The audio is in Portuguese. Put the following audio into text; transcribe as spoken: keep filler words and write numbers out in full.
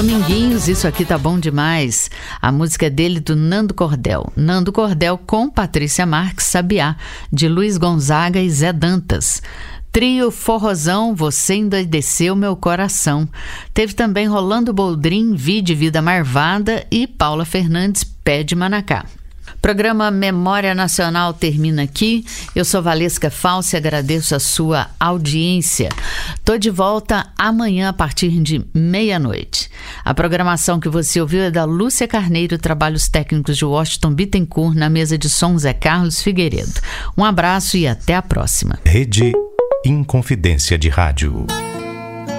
Dominguinhos, isso aqui tá bom demais. A música é dele, do Nando Cordel. Nando Cordel com Patrícia Marques Sabiá, de Luiz Gonzaga e Zé Dantas. Trio Forrozão, Você Endoideceu Meu Coração. Teve também Rolando Boldrin, Vi de Vida Marvada, e Paula Fernandes, Pé de Manacá. Programa Memória Nacional termina aqui. Eu sou Valesca Falsi, agradeço a sua audiência. Tô de volta amanhã a partir de meia-noite. A programação que você ouviu é da Lúcia Carneiro, trabalhos técnicos de Washington Bittencourt, na mesa de som Zé Carlos Figueiredo. Um abraço e até a próxima. Rede Inconfidência de Rádio.